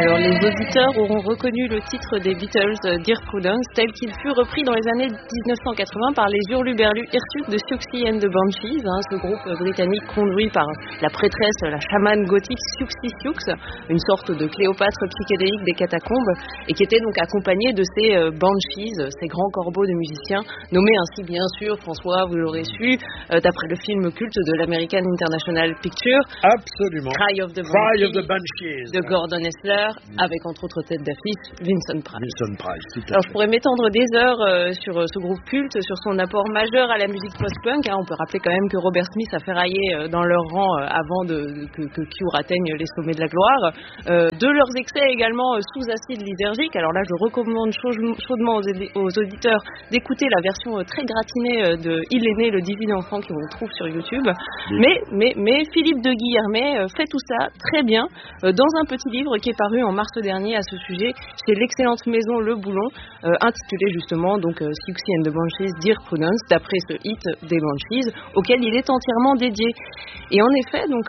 Alors, les auditeurs auront reconnu le titre des Beatles, Dear Prudence, tel qu'il fut repris dans les années 1980 par les hurluberlus Hirsutes de Siouxsie and the Banshees, ce groupe britannique conduit par la prêtresse, la chamane gothique Siouxsie Sioux, une sorte de Cléopâtre psychédélique des catacombes, et qui était donc accompagné de ces Banshees, ces grands corbeaux de musiciens, nommés ainsi bien sûr, François, vous l'aurez su, d'après le film culte de l'American International Picture. Absolument. Cry of the Banshees de Gordon Hessler, avec entre autres tête d'affiche Vincent Price. Alors je pourrais m'étendre des heures sur ce groupe culte, sur son apport majeur à la musique post-punk. On peut rappeler quand même que Robert Smith a ferraillé dans leur rang avant que Cure atteigne les sommets de la gloire. De leurs excès également sous acide lysergique. Alors là, je recommande chaudement aux auditeurs d'écouter la version très gratinée de Il est né le divin enfant qu'on trouve sur YouTube. Mais Philippe de Guillermet fait tout ça très bien dans un petit livre qui est paru en mars dernier à ce sujet chez l'excellente maison Le Boulon, intitulé justement donc Siouxsie and the Banshees, Dear Prudence, d'après ce hit des Banshees auquel il est entièrement dédié. Et en effet, donc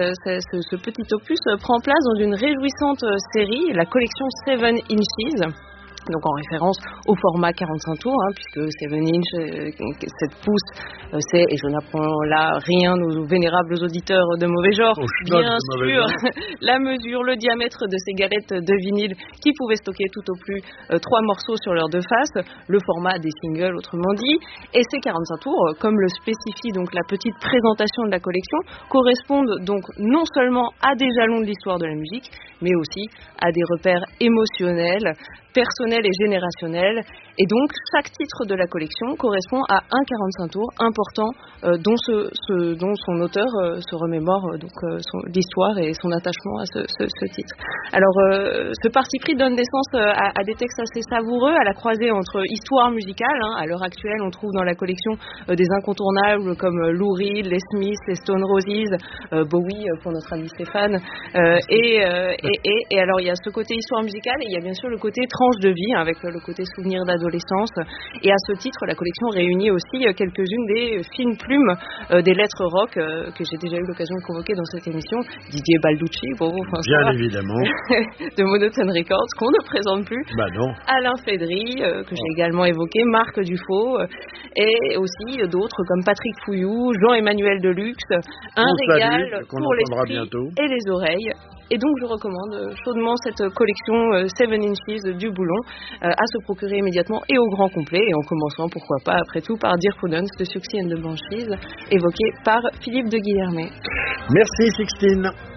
ce petit opus prend place dans une réjouissante série, la collection 7 Inches. Donc en référence au format 45 tours, puisque 7 inch, 7 pouces, c'est, et je n'apprends là rien aux vénérables auditeurs de mauvais genre, bien sûr, la mesure, le diamètre de ces galettes de vinyle qui pouvaient stocker tout au plus 3 morceaux sur leurs deux faces, le format des singles autrement dit, et ces 45 tours, comme le spécifie donc la petite présentation de la collection, correspondent donc non seulement à des jalons de l'histoire de la musique, mais aussi à des repères émotionnels, personnel et générationnel, et donc chaque titre de la collection correspond à un 45 tours important dont son auteur se remémore l'histoire et son attachement à ce titre. Alors ce parti pris donne naissance à des textes assez savoureux à la croisée entre histoire musicale, à l'heure actuelle on trouve dans la collection des incontournables comme Lou Reed, les Smiths, les Stone Roses, Bowie pour notre ami Stéphane, et alors il y a ce côté histoire musicale et il y a bien sûr le côté tranche de vie avec le côté souvenir d'adolescence, et à ce titre la collection réunit aussi quelques-unes des fines plumes des lettres rock que j'ai déjà eu l'occasion de convoquer dans cette émission, Didier Balducci bien évidemment de Monotone Records qu'on ne présente plus, non. Alain Fédry que j'ai également évoqué, Marc Dufaux, et aussi d'autres comme Patrick Fouillou, Jean-Emmanuel Deluxe, un régal pour l'esprit et les oreilles. Et donc je recommande chaudement cette collection 7 Inches du Boulon à se procurer immédiatement et au grand complet, et en commençant pourquoi pas après tout par Dear Prudence de Siouxsie and the Banshees, évoqué par Philippe de Guillermet. Merci Sixtine.